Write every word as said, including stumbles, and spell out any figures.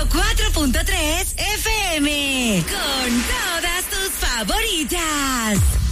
ciento cuatro punto tres F M. Con todas tus favoritas.